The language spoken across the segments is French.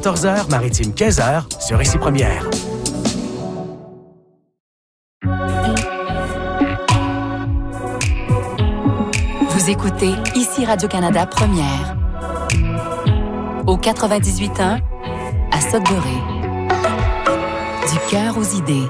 14h, Maritime 15h, sur Ici Première. Vous écoutez Ici Radio-Canada Première. Au 98.1, à Sudbury. Du cœur aux idées.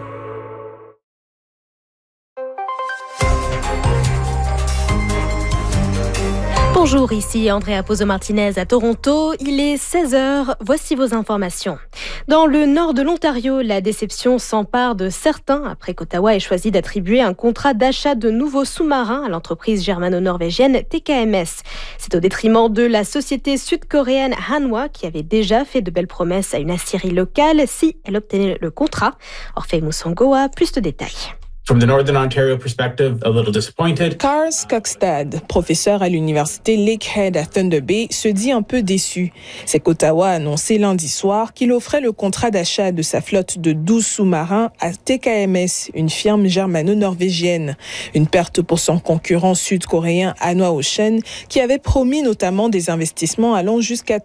Bonjour, ici Andrea Pozo-Martinez à Toronto. Il est 16h, voici vos informations. Dans le nord de l'Ontario, la déception s'empare de certains après qu'Ottawa ait choisi d'attribuer un contrat d'achat de nouveaux sous-marins à l'entreprise germano-norvégienne TKMS. C'est au détriment de la société sud-coréenne Hanwha qui avait déjà fait de belles promesses à une aciérie locale si elle obtenait le contrat. Orphée Moussango a plus de détails. From the Northern Ontario perspective, a little disappointed. Carl Skogstad, professeur à l'université Lakehead à Thunder Bay, se dit un peu déçu. C'est qu'Ottawa a annoncé lundi soir qu'il offrait le contrat d'achat de sa flotte de 12 sous-marins à TKMS, une firme germano-norvégienne. Une perte pour son concurrent sud-coréen Hanwha Ocean, qui avait promis notamment des investissements allant jusqu'à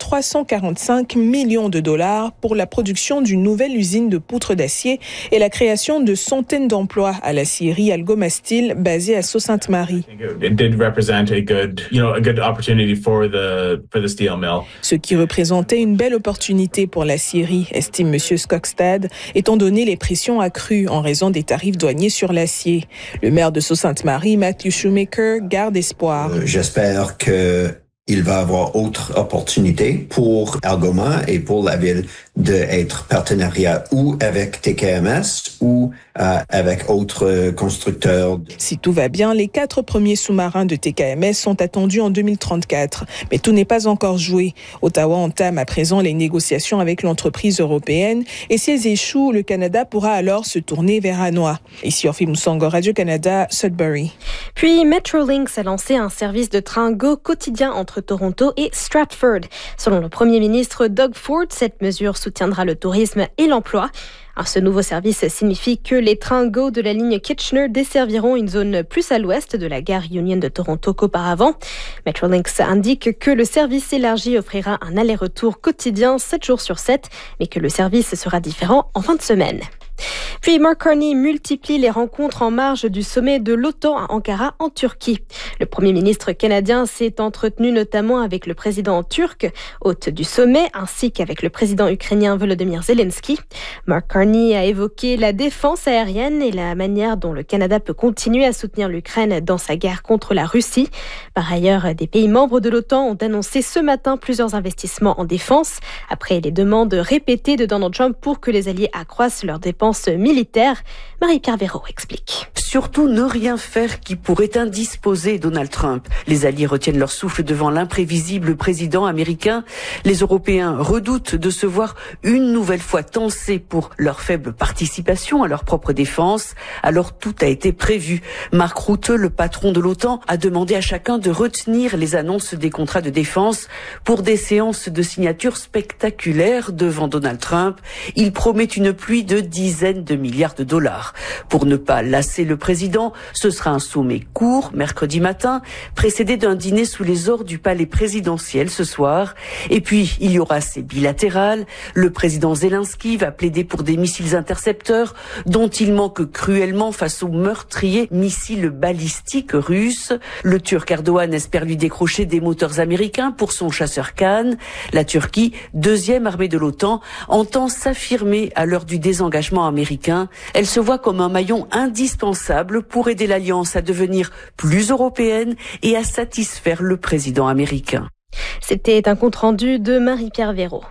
345 millions de dollars pour la production d'une nouvelle usine de poutres d'acier et la création de centaines d'emplois à l'acierie Algomastil basée à Sault-Sainte-Marie. It did represent a good opportunity for the steel mill. Ce qui représentait une belle opportunité pour l'acierie, estime M. Skogstad, étant donné les pressions accrues en raison des tarifs douaniers sur l'acier. Le maire de Sault-Sainte-Marie, Matthew Shoemaker, garde espoir. J'espère qu'il va avoir autre opportunité pour Algoma et pour la ville d'être partenariat ou avec TKMS ou avec autres constructeurs. Si tout va bien, les 4 premiers sous-marins de TKMS sont attendus en 2034. Mais tout n'est pas encore joué. Ottawa entame à présent les négociations avec l'entreprise européenne et si elles échouent, le Canada pourra alors se tourner vers Hanwha. Ici Orphée Moussango, Radio-Canada, Sudbury. Puis Metrolinx a lancé un service de train Go quotidien entre Toronto et Stratford. Selon le premier ministre Doug Ford, cette mesure soutiendra le tourisme et l'emploi. Alors, ce nouveau service signifie que les trains Go de la ligne Kitchener desserviront une zone plus à l'ouest de la gare Union de Toronto qu'auparavant. Metrolinx indique que le service élargi offrira un aller-retour quotidien 7 jours sur 7, mais que le service sera différent en fin de semaine. Puis Mark Carney multiplie les rencontres en marge du sommet de l'OTAN à Ankara en Turquie. Le Premier ministre canadien s'est entretenu notamment avec le président turc, hôte du sommet, ainsi qu'avec le président ukrainien Volodymyr Zelensky. Mark Carney a évoqué la défense aérienne et la manière dont le Canada peut continuer à soutenir l'Ukraine dans sa guerre contre la Russie. Par ailleurs, des pays membres de l'OTAN ont annoncé ce matin plusieurs investissements en défense, après les demandes répétées de Donald Trump pour que les alliés accroissent leurs dépenses militaire. Marie-Pierre Véraud explique. Surtout ne rien faire qui pourrait indisposer Donald Trump. Les alliés retiennent leur souffle devant l'imprévisible président américain. Les Européens redoutent de se voir une nouvelle fois tensés pour leur faible participation à leur propre défense. Alors tout a été prévu. Mark Rutte, le patron de l'OTAN, a demandé à chacun de retenir les annonces des contrats de défense pour des séances de signature spectaculaires devant Donald Trump. Il promet une pluie de dizaines de milliards de dollars. Pour ne pas lasser le président, ce sera un sommet court, mercredi matin, précédé d'un dîner sous les ors du palais présidentiel ce soir. Et puis, il y aura ces bilatérales. Le président Zelensky va plaider pour des missiles intercepteurs dont il manque cruellement face aux meurtriers missiles balistiques russes. Le Turc Erdogan espère lui décrocher des moteurs américains pour son chasseur Khan. La Turquie, deuxième armée de l'OTAN, entend s'affirmer à l'heure du désengagement américain. Elle se voit comme un maillon indispensable pour aider l'Alliance à devenir plus européenne et à satisfaire le président américain. C'était un compte-rendu de Marie-Pierre Véraud.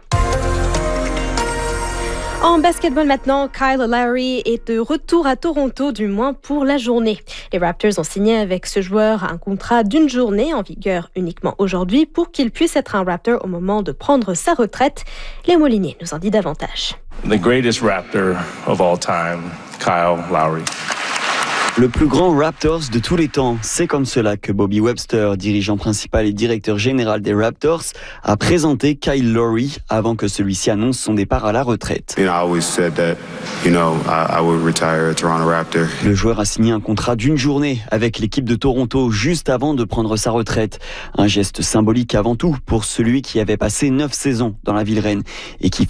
En basketball maintenant, Kyle Lowry est de retour à Toronto, du moins pour la journée. Les Raptors ont signé avec ce joueur un contrat d'une journée en vigueur uniquement aujourd'hui pour qu'il puisse être un Raptor au moment de prendre sa retraite. Léo Molinier nous en dit davantage. The greatest Raptor of all time, Kyle Lowry. Le plus grand Raptors de tous les temps, c'est comme cela que Bobby Webster, dirigeant principal et directeur général des Raptors, a présenté Kyle Lowry avant que celui-ci annonce son départ à la retraite. Le joueur a signé un contrat d'une journée avec l'équipe de Toronto juste avant de prendre sa retraite. Un geste symbolique avant tout pour celui qui avait passé 9 saisons dans la ville reine et qui